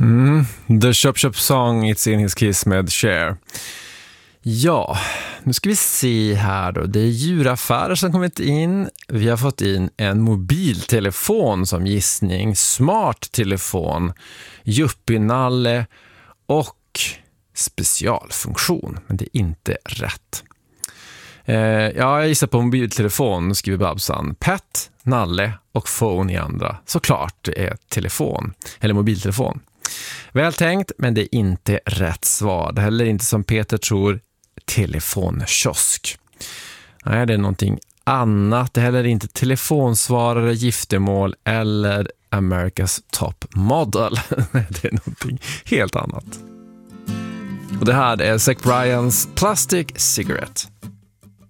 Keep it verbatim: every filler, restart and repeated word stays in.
Mm, The Chop Chop Song, It's in His Kiss med Cher. Ja, nu ska vi se här då. Det är djuraffärer som kommit in. Vi har fått in en mobiltelefon som gissning, smarttelefon, juppinalle och specialfunktion. Men det är inte rätt. Eh, ja, jag gissar på mobiltelefon, skriver Babsan. Pet, nalle och phone i andra. Såklart det är telefon, eller mobiltelefon. Väl tänkt, men det är inte rätt svar. Det är heller inte som Peter tror, telefonkiosk. Nej, det är någonting annat. Det är heller inte telefonsvarare, giftermål eller America's Top Model. Det är någonting helt annat. Och det här är Zach Bryans Plastic Cigarette.